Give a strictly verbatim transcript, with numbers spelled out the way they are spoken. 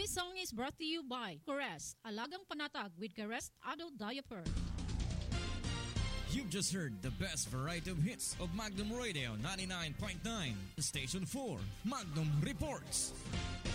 This song is brought to you by Caress, Alagang Panatag with Caress Adult Diaper. You've just heard the best variety of hits of Magnum Radio ninety-nine point nine, Station four, Magnum Reports.